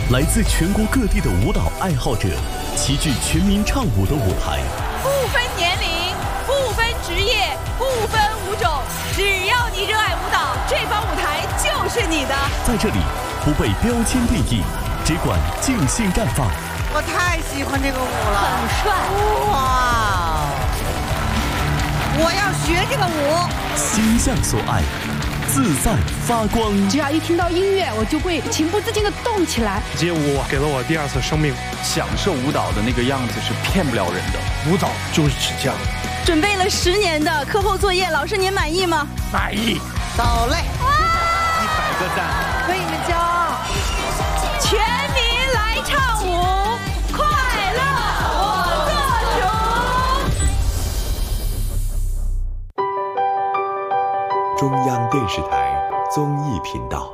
来自全国各地的舞蹈爱好者齐聚全民唱舞的舞台， 不分年龄，不分职业，不分舞种，只要你热爱舞蹈，这方舞台就是你的。 在这里不被标签定义，只管尽兴绽放。 我太喜欢这个舞了， 很帅哇！我要学这个舞。 心向所爱，自在发光。 只要一听到音乐，我就会情不自禁地动起来。 街舞给了我第二次生命。 享受舞蹈的那个样子是骗不了人的， 舞蹈就是这样。 准备了10年的课后作业，老师您满意吗？ 满意。 走嘞 100个赞， 为你们骄傲。 全民来唱舞，快乐我做主。中央电视台综艺频道。